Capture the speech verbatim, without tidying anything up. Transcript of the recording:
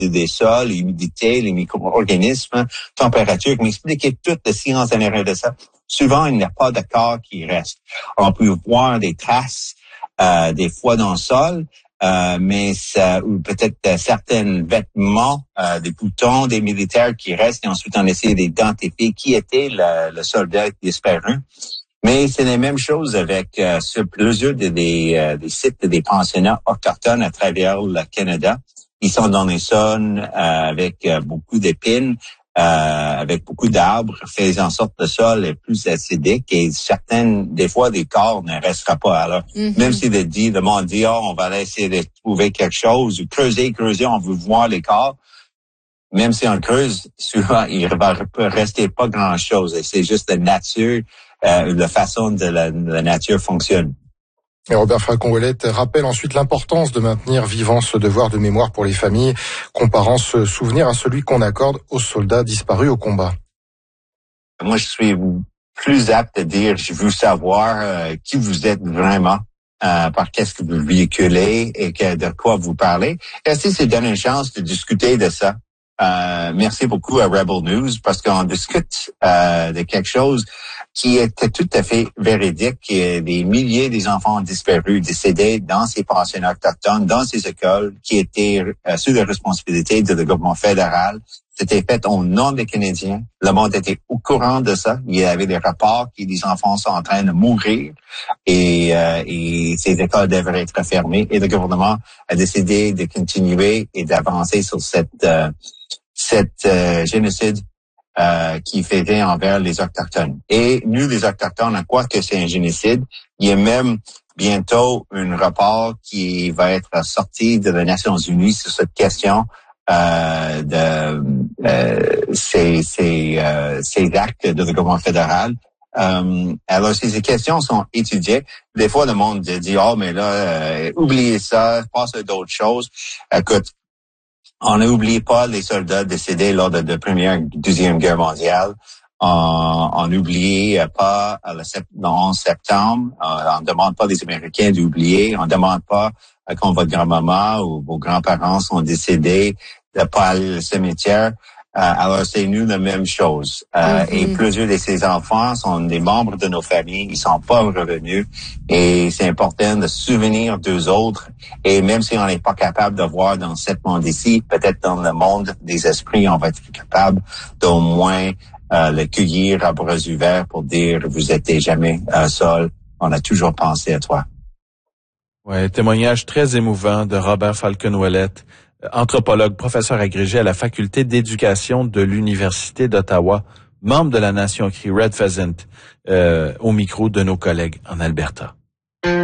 des sols, l'humidité, les micro-organismes, température, qui m'expliquait toute la science en arrière de ça. Souvent, il n'y a pas de corps qui reste. On peut voir des traces, euh, des fois dans le sol, euh, mais ça, ou peut-être euh, certains vêtements, euh, des boutons des militaires qui restent, et ensuite on essaie d'identifier qui était le, le soldat disparu. Mais c'est la même chose avec euh, sur plusieurs des, des, euh, des sites des pensionnats autochtones à travers le Canada. Ils sont dans des zones euh, avec euh, beaucoup d'épines, euh, avec beaucoup d'arbres, faisant en sorte que le sol est plus acidique et certaines, des fois, des corps ne restera pas. Alors, mm-hmm. même si le, dit, le monde dit, oh, on va essayer de trouver quelque chose, ou creuser, creuser, on veut voir les corps. Même si on creuse, souvent, il va rester pas grand-chose. Et c'est juste la nature, euh, la façon de la, la nature fonctionne. Et Robert Falcon-Ouellette rappelle ensuite l'importance de maintenir vivant ce devoir de mémoire pour les familles, comparant ce souvenir à celui qu'on accorde aux soldats disparus au combat. Moi, je suis plus apte à dire, je veux savoir euh, qui vous êtes vraiment, euh, par qu'est-ce que vous véhiculez et que, de quoi vous parlez. Et aussi, c'est donner une chance de discuter de ça. Euh, merci beaucoup à Rebel News parce qu'on discute euh, de quelque chose qui était tout à fait véridique, qui est des milliers des enfants disparus, décédés dans ces pensionnats autochtones, dans ces écoles, qui étaient euh, sous la responsabilité de le gouvernement fédéral. C'était fait au nom des Canadiens. Le monde était au courant de ça. Il y avait des rapports que les enfants sont en train de mourir et, euh, et ces écoles devraient être fermées. Et le gouvernement a décidé de continuer et d'avancer sur cette euh, cette euh, génocide euh, qui fait envers les Autochtones. Et nous, les Autochtones, on croit que c'est un génocide. Il y a même bientôt un rapport qui va être sorti de les Nations Unies sur cette question euh, de euh, ces, ces, euh, ces actes de le gouvernement fédéral. Euh, alors, si ces questions sont étudiées, des fois, le monde dit, oh, mais là, euh, oubliez ça, passe à d'autres choses. Écoute, on n'oublie pas les soldats décédés lors de la Première et Deuxième Guerre mondiale. On n'oublie pas le, le onze septembre. On ne demande pas les Américains d'oublier. On ne demande pas quand votre grand-maman ou vos grands-parents sont décédés de pas aller au cimetière. Euh, alors, c'est nous la même chose. Euh, mm-hmm. Et plusieurs de ces enfants sont des membres de nos familles. Ils sont pas revenus. Et c'est important de se souvenir d'eux autres. Et même si on n'est pas capable de voir dans ce monde ici, peut-être dans le monde des esprits, on va être capable d'au moins euh, le cueillir à bras ouverts pour dire « Vous n'êtes jamais euh, seul. On a toujours pensé à toi. » Ouais, témoignage très émouvant de Robert Falcon-Ouellette, anthropologue, professeur agrégé à la faculté d'éducation de l'Université d'Ottawa, membre de la Nation Cree Red Pheasant, euh, au micro de nos collègues en Alberta.